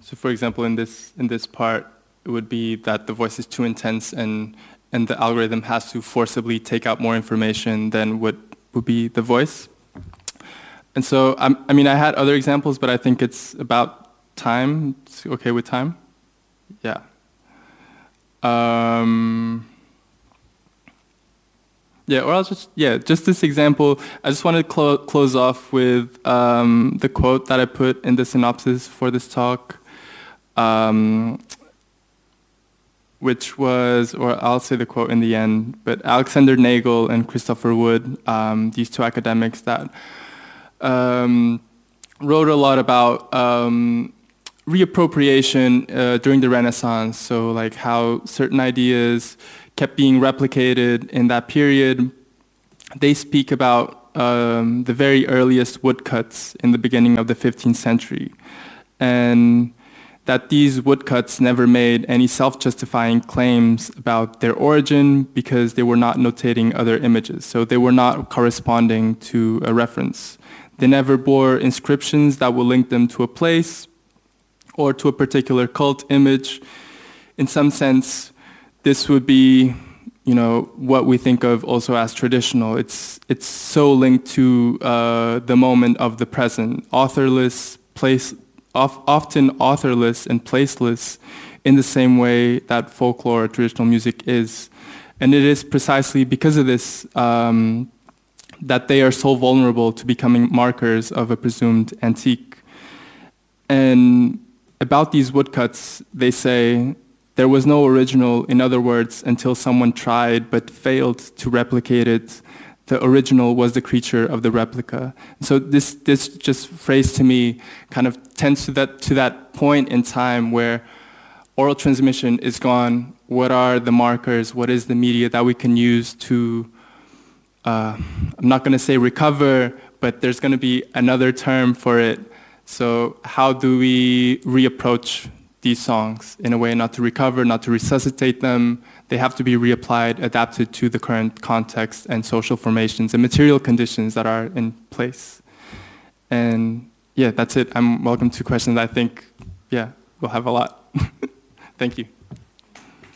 So for example, in this part, it would be that the voice is too intense and the algorithm has to forcibly take out more information than what would be the voice. And so, I mean, I had other examples, but I think it's about time. It's okay with time? Yeah. Yeah, or I'll just this example. I just wanted to close off with the quote that I put in the synopsis for this talk, which was, or I'll say the quote in the end, but Alexander Nagel and Christopher Wood, these two academics that wrote a lot about reappropriation during the Renaissance, so like how certain ideas kept being replicated in that period. They speak about the very earliest woodcuts in the beginning of the 15th century, and that these woodcuts never made any self-justifying claims about their origin because they were not notating other images, so they were not corresponding to a reference. They never bore inscriptions that will link them to a place or to a particular cult image. In some sense, this would be, you know, what we think of also as traditional. It's so linked to the moment of the present, authorless, often authorless and placeless, in the same way that folklore or traditional music is. And it is precisely because of this that they are so vulnerable to becoming markers of a presumed antique. And about these woodcuts, they say, there was no original, in other words, until someone tried but failed to replicate it. The original was the creature of the replica. So this just phrase to me kind of tends to that point in time where oral transmission is gone. What are the markers? What is the media that we can use to, I'm not going to say recover, but there's going to be another term for it. So how do we reapproach these songs in a way not to recover, not to resuscitate them? They have to be reapplied, adapted to the current context and social formations and material conditions that are in place. And yeah, that's it. I'm welcome to questions. I think, yeah, we'll have a lot. Thank you.